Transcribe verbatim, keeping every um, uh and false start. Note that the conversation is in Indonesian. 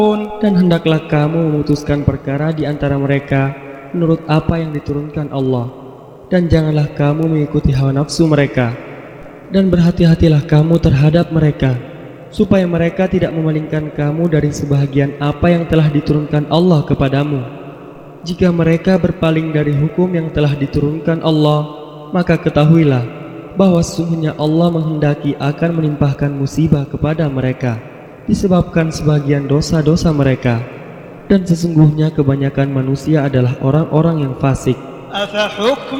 Dan hendaklah kamu memutuskan perkara di antara mereka menurut apa yang diturunkan Allah, dan janganlah kamu mengikuti hawa nafsu mereka, dan berhati-hatilah kamu terhadap mereka, supaya mereka tidak memalingkan kamu dari sebahagian apa yang telah diturunkan Allah kepadamu. Jika mereka berpaling dari hukum yang telah diturunkan Allah, maka ketahuilah bahwa sesungguhnya Allah menghendaki akan menimpahkan musibah kepada mereka disebabkan sebagian dosa-dosa mereka, dan sesungguhnya kebanyakan manusia adalah orang-orang yang fasik.